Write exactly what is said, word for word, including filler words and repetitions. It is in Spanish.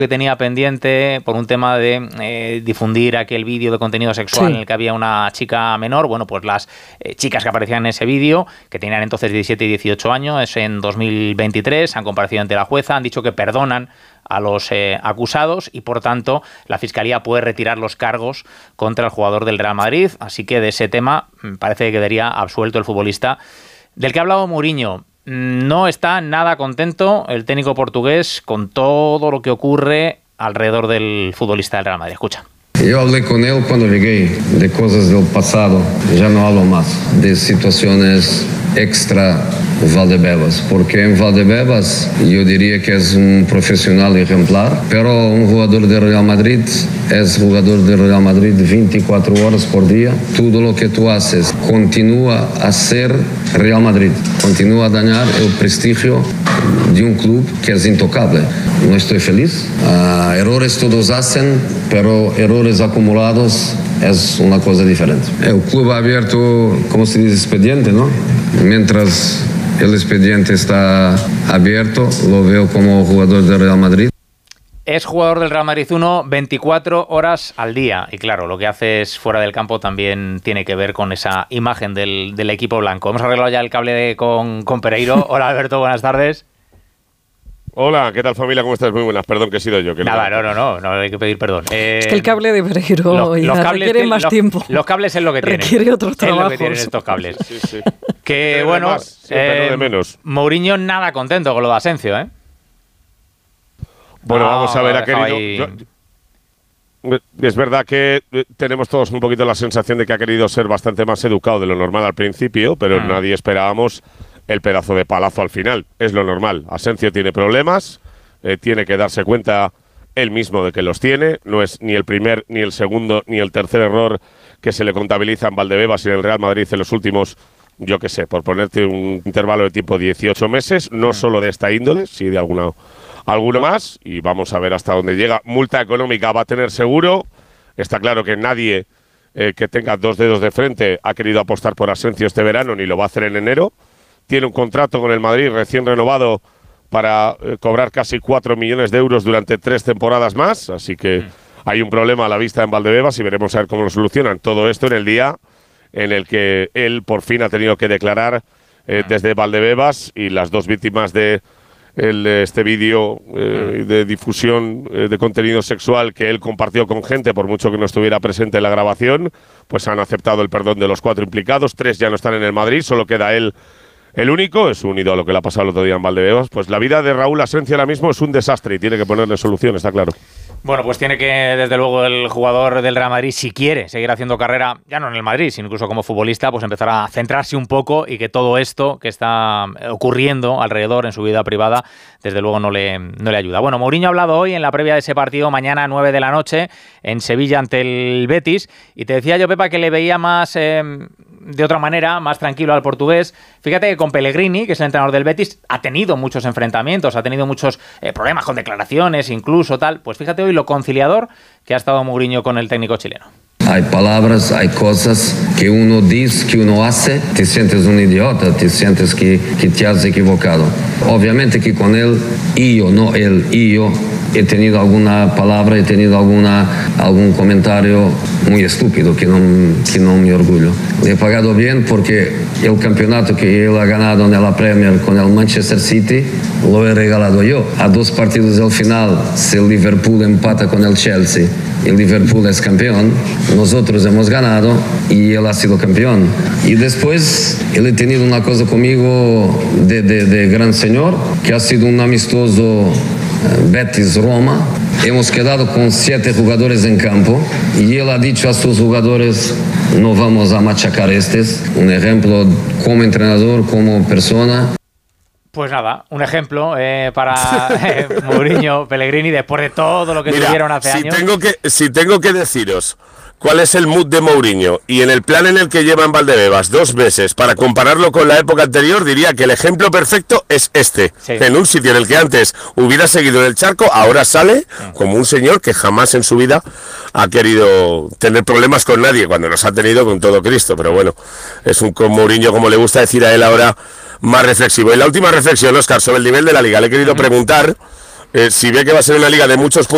que tenía pendiente por un tema de eh, difundir aquel vídeo de contenido sexual sí. en el que había una chica menor. Bueno, pues las eh, chicas que aparecían en ese vídeo, que tenían entonces diecisiete y dieciocho años, es en dos mil veintitrés, han comparecido ante la jueza, han dicho que perdonan a los eh, acusados y, por tanto, la Fiscalía puede retirar los cargos contra el jugador del Real Madrid. Así que de ese tema parece que quedaría absuelto el futbolista del que ha hablado Mourinho. No está nada contento el técnico portugués con todo lo que ocurre alrededor del futbolista del Real Madrid. Escucha. Yo hablé con él cuando llegué de cosas del pasado, ya no hablo más de situaciones extra Valdebebas, porque en Valdebebas yo diría que es un profesional ejemplar, pero un jugador de Real Madrid es jugador de Real Madrid veinticuatro horas por día. Todo lo que tú haces continúa a ser Real Madrid, continúa a dañar el prestigio de un club que es intocable. No estoy feliz. Uh, errores todos hacen, pero errores acumulados es una cosa diferente. El club ha abierto, como se dice, expediente, ¿no? Mientras el expediente está abierto, lo veo como jugador del Real Madrid. Es jugador del Real Madrid uno, veinticuatro horas al día. Y claro, lo que haces fuera del campo también tiene que ver con esa imagen del, del equipo blanco. Hemos arreglado ya el cable de, con, con Pereiro. Hola, Alberto, buenas tardes. Hola, ¿qué tal, familia? ¿Cómo estás? Muy buenas. Perdón que he sido yo. Que Nada, no, no, no, no hay que pedir perdón. Eh, es que el cable de Pereiro los, los cables requiere que, más los, tiempo. Los cables es lo que tienen. Requiere otros trabajos. Es lo que tienen estos cables. Sí, sí. Que de bueno, más, siempre, eh, no de menos. Mourinho nada contento con lo de Asensio, ¿eh? Bueno, no, vamos a ver, ha querido... ahí... Yo, es verdad que tenemos todos un poquito la sensación de que ha querido ser bastante más educado de lo normal al principio, pero mm. nadie esperábamos el pedazo de palazo al final. Es lo normal. Asensio tiene problemas, eh, tiene que darse cuenta él mismo de que los tiene. No es ni el primer, ni el segundo, ni el tercer error que se le contabiliza en Valdebebas y en el Real Madrid en los últimos, yo qué sé, por ponerte un intervalo de tiempo dieciocho meses, no mm. solo de esta índole, sí de alguna... alguno más, y vamos a ver hasta dónde llega. Multa económica va a tener seguro. Está claro que nadie eh, que tenga dos dedos de frente ha querido apostar por Asensio este verano, ni lo va a hacer en enero. Tiene un contrato con el Madrid recién renovado para eh, cobrar casi cuatro millones de euros durante tres temporadas más, así que mm. hay un problema a la vista en Valdebebas y veremos a ver cómo lo solucionan. Todo esto en el día en el que él por fin ha tenido que declarar eh, desde Valdebebas, y las dos víctimas de El, este vídeo eh, de difusión eh, de contenido sexual que él compartió con gente, por mucho que no estuviera presente en la grabación, pues han aceptado el perdón de los cuatro implicados. Tres ya no están en el Madrid, solo queda él, el único. Es un ídolo que le ha pasado el otro día en Valdebebas. Pues la vida de Raúl Asensio ahora mismo es un desastre y tiene que ponerle solución, está claro. Bueno, pues tiene que, desde luego, el jugador del Real Madrid, si quiere seguir haciendo carrera, ya no en el Madrid, sino incluso como futbolista, pues empezar a centrarse un poco, y que todo esto que está ocurriendo alrededor en su vida privada, desde luego no le, no le ayuda. Bueno, Mourinho ha hablado hoy en la previa de ese partido, mañana a nueve de la noche, en Sevilla ante el Betis, y te decía yo, Pepa, que le veía más... Eh, de otra manera, más tranquilo al portugués. Fíjate que con Pellegrini, que es el entrenador del Betis, ha tenido muchos enfrentamientos, ha tenido muchos eh, problemas con declaraciones, incluso tal. Pues fíjate hoy lo conciliador que ha estado Mourinho con el técnico chileno. Hay palabras, hay cosas que uno dice, que uno hace, te sientes un idiota, te sientes que, que te has equivocado. Obviamente que con él, y yo, no él, y yo, he tenido alguna palabra, he tenido alguna, algún comentario muy estúpido que no, que no me orgullo. Le he pagado bien porque el campeonato que él ha ganado en la Premier con el Manchester City lo he regalado yo. A dos partidos del final, si el Liverpool empata con el Chelsea, el Liverpool es campeón, nosotros hemos ganado y él ha sido campeón. Y después él ha tenido una cosa conmigo de, de, de gran señor, que ha sido un amistoso Betis-Roma. Hemos quedado con siete jugadores en campo y él ha dicho a sus jugadores: no vamos a machacar estos. Un ejemplo como entrenador, como persona. Pues nada, un ejemplo eh, para eh, Mourinho, Pellegrini, después de todo lo que Mira, tuvieron hace si años. Tengo que, si tengo que deciros cuál es el mood de Mourinho y en el plan en el que lleva en Valdebebas dos meses, para compararlo con la época anterior, diría que el ejemplo perfecto es este. Sí. En un sitio en el que antes hubiera seguido en el charco, ahora sale sí. como un señor que jamás en su vida ha querido tener problemas con nadie, cuando los ha tenido con todo Cristo. Pero bueno, es un con Mourinho, como le gusta decir a él ahora, más reflexivo. Y la última reflexión, Óscar, sobre el nivel de la liga. Le he querido uh-huh. preguntar eh, si ve que va a ser una liga de muchos puntos